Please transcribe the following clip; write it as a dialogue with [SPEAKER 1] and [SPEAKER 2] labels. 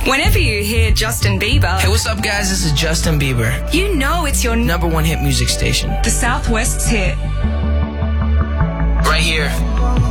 [SPEAKER 1] Whenever you hear Justin Bieber,
[SPEAKER 2] Hey, what's up, guys? This is Justin Bieber.
[SPEAKER 1] you know it's your
[SPEAKER 2] #1 hit music station.
[SPEAKER 1] the Southwest's hit.
[SPEAKER 2] Right here